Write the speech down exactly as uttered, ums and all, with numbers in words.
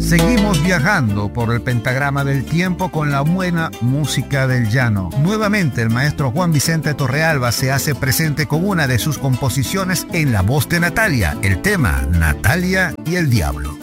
Seguimos viajando por el pentagrama del tiempo con la buena música del llano. Nuevamente el maestro Juan Vicente Torrealba se hace presente con una de sus composiciones en la voz de Natalia, el tema Natalia y el Diablo.